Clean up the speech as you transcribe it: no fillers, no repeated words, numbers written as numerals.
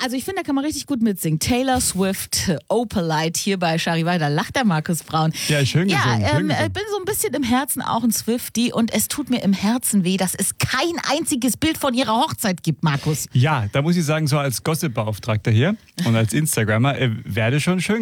also ich finde, da kann man richtig gut mitsingen. Taylor Swift, Opalite hier bei Charivari, da lacht der Markus Braun. Ja, schön gesungen. Ich bin so ein bisschen im Herzen auch ein Swiftie und es tut mir im Herzen weh, dass es kein einziges Bild von ihrer Hochzeit gibt, Markus. Ja, da muss ich sagen, so als Gossip-Beauftragter hier und als Instagrammer wäre das schon schön